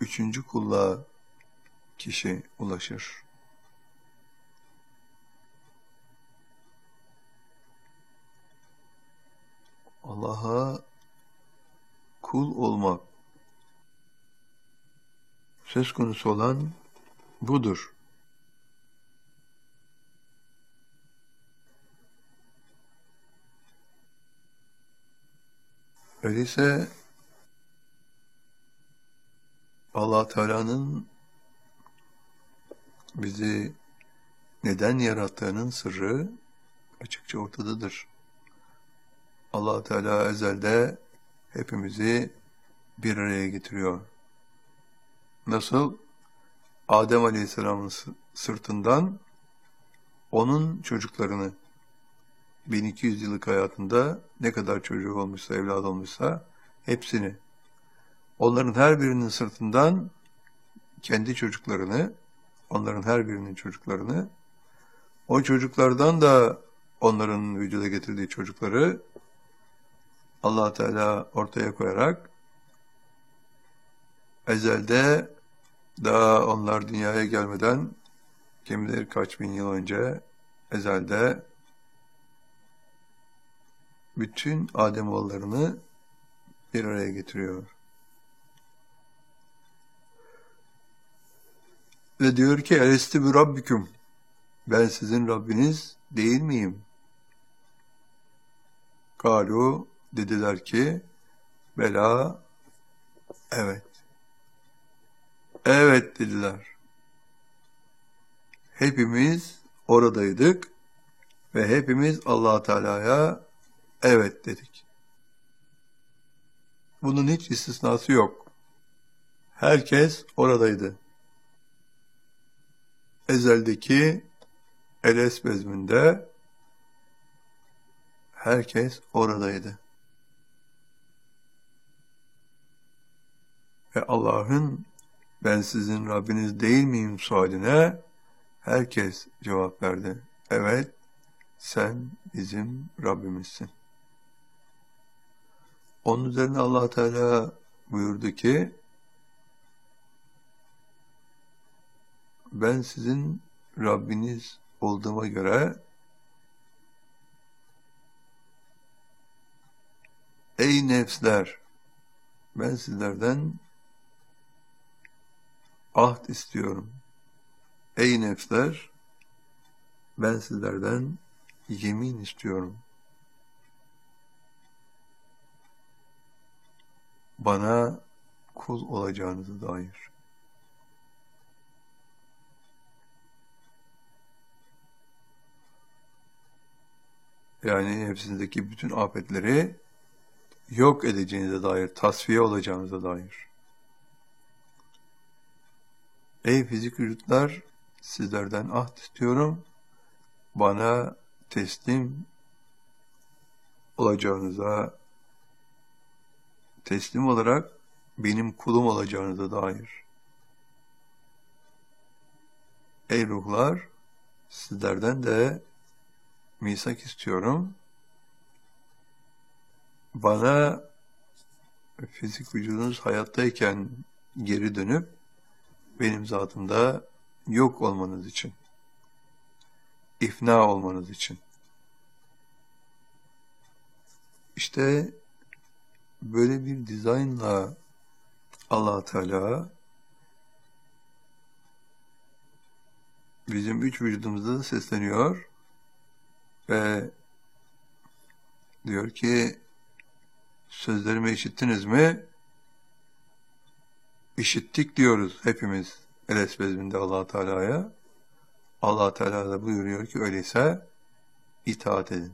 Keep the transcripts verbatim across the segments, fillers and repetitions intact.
üçüncü kulluğa kişi ulaşır. Allah'a kul olmak söz konusu olan budur. Öyleyse Allah Teala'nın bizi neden yarattığının sırrı açıkça ortadadır. Allah Teala ezelde hepimizi bir araya getiriyor. Nasıl? Adem Aleyhisselam'ın sırtından onun çocuklarını bin iki yüz yıllık hayatında ne kadar çocuğu olmuşsa, evlat olmuşsa hepsini, onların her birinin sırtından kendi çocuklarını, onların her birinin çocuklarını, o çocuklardan da onların vücuda getirdiği çocukları Allah Teala ortaya koyarak ezelde, daha onlar dünyaya gelmeden kim bilir kaç bin yıl önce ezelde bütün Ademoğullarını bir araya getiriyor. Ve diyor ki elestü bi rabbiküm, ben sizin Rabbiniz değil miyim? Kalu, dediler ki bela, evet. Evet dediler. Hepimiz oradaydık ve hepimiz Allah Teala'ya evet dedik. Bunun hiç istisnası yok. Herkes oradaydı. Ezeldeki Eles bezminde herkes oradaydı. Ve Allah'ın ben sizin Rabbiniz değil miyim sualine herkes cevap verdi. Evet, sen bizim Rabbimizsin. Onun üzerine Allah Teala buyurdu ki ben sizin Rabbiniz olduğuma göre ey nefsler, ben sizlerden ahd istiyorum. Ey nefsler, ben sizlerden yemin istiyorum. Bana kul olacağınıza dair. Yani hepsindeki bütün afetleri yok edeceğinize dair, tasfiye olacağınıza dair. Ey fizik vücutlar, sizlerden ahd istiyorum, bana teslim olacağınıza, teslim olarak benim kulum olacağınıza dair. Ey ruhlar, sizlerden de misak istiyorum, bana fizik vücudunuz hayattayken geri dönüp benim zatımda yok olmanız için, ifna olmanız için. İşte böyle bir dizaynla Allah Teala bizim üç vücudumuzda da sesleniyor ve diyor ki sözlerimi işittiniz mi? İşittik diyoruz hepimiz Eles bezminde Allah Teala'ya. Allah Teala da buyuruyor ki öyleyse itaat edin.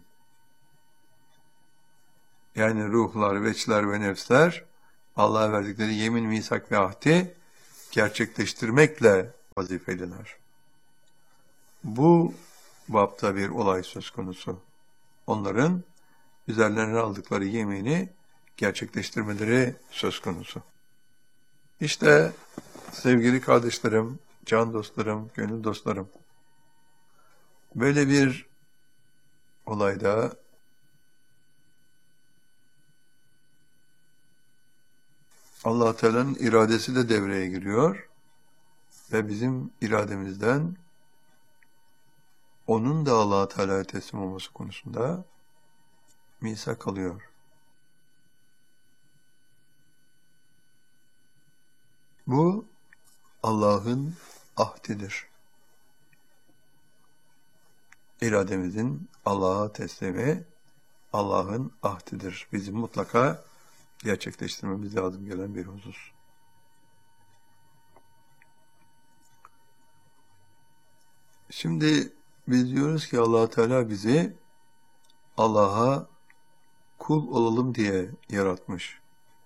Yani ruhlar, veçler ve nefsler Allah'a verdikleri yemin, misak ve ahdi gerçekleştirmekle vazifeliler. Bu bapta bir olay söz konusu. Onların üzerlerine aldıkları yemini gerçekleştirmeleri söz konusu. İşte sevgili kardeşlerim, can dostlarım, gönül dostlarım, böyle bir olayda Allah Teala'nın iradesi de devreye giriyor ve bizim irademizden onun da Allah Teala'ya teslim olması konusunda misak alıyor. Bu Allah'ın ahdidir. İrademizin Allah'a teslimi Allah'ın ahdidir. Bizim mutlaka gerçekleştirmemiz lazım gelen bir husus. Şimdi biz diyoruz ki Allah Teala bizi Allah'a kul olalım diye yaratmış.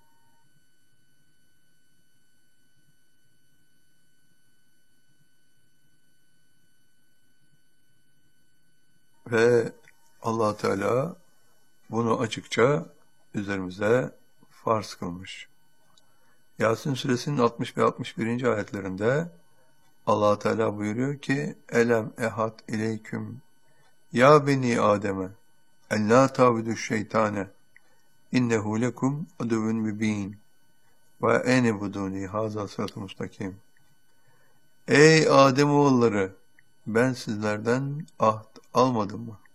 Ve Allah Teala bunu açıkça üzerimize farz kılmış. Yasin Suresinin altmış ve altmış birinci ayetlerinde Allah Teala buyuruyor ki: Elem ehad ileyküm ya beni Adem'e ellâ ta'budu şeytane innehu lekum aduvun mübin ve ene buduni hâzâ sırat-ı mustakim. Ey Adem oğulları, ben sizlerden ahd almadım mı?